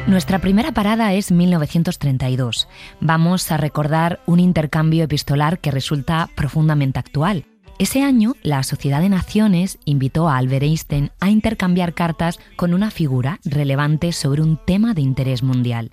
Nuestra primera parada es 1932. Vamos a recordar un intercambio epistolar que resulta profundamente actual. Ese año, la Sociedad de Naciones invitó a Albert Einstein a intercambiar cartas con una figura relevante sobre un tema de interés mundial.